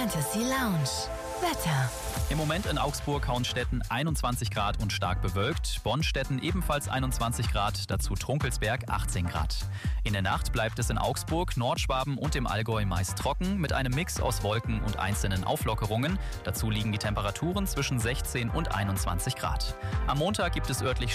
Fantasy Lounge. Wetter. Im Moment in Augsburg, Hauenstetten 21 Grad und stark bewölkt. Bonnstetten ebenfalls 21 Grad, dazu Trunkelsberg 18 Grad. In der Nacht bleibt es in Augsburg, Nordschwaben und im Allgäu meist trocken mit einem Mix aus Wolken und einzelnen Auflockerungen. Dazu liegen die Temperaturen zwischen 16 und 21 Grad. Am Montag gibt es örtlich